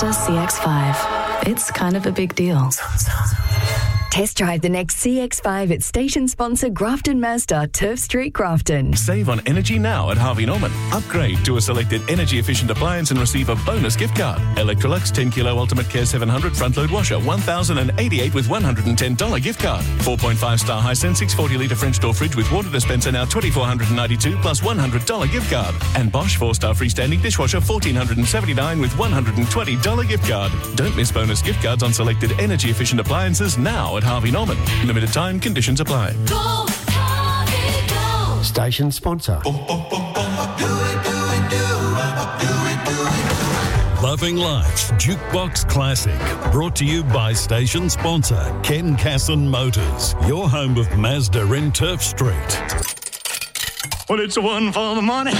Mazda CX-5. It's kind of a big deal. Test drive the next CX-5 at station sponsor Grafton Mazda, Turf Street, Grafton. Save on energy now at Harvey Norman. Upgrade to a selected energy-efficient appliance and receive a bonus gift card. Electrolux 10 kilo Ultimate Care 700 front-load washer, $1,088 with $110 gift card. 4.5-star Hisense 640-litre French door fridge with water dispenser now $2,492 plus $100 gift card. And Bosch 4-star freestanding dishwasher $1,479 with $120 gift card. Don't miss bonus gift cards on selected energy-efficient appliances now at Harvey Norman. Limited time, conditions apply. Go, Harvey, go. Station sponsor. Loving Life's Jukebox Classic, brought to you by station sponsor Ken Casson Motors, your home of Mazda in Turf Street. Well, it's one for the money,